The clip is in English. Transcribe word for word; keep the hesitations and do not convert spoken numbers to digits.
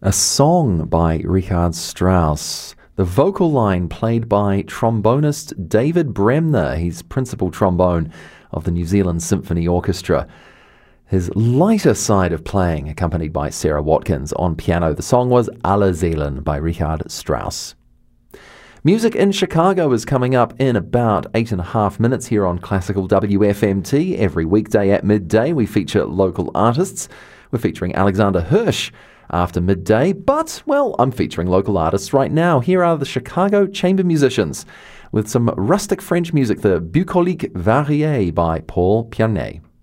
A Song by Richard Strauss. The vocal line played by trombonist David Bremner. He's principal trombone of the New Zealand Symphony Orchestra. His lighter side of playing, accompanied by Sarah Watkins on piano. The song was Alle Seelen by Richard Strauss. Music in Chicago is coming up in about eight and a half minutes here on Classical W F M T. Every weekday at midday we feature local artists. We're featuring Alexander Hirsch after midday, but, well, I'm featuring local artists right now. Here are the Chicago Chamber Musicians with some rustic French music, the Bucolique Variée by Paul Pianet.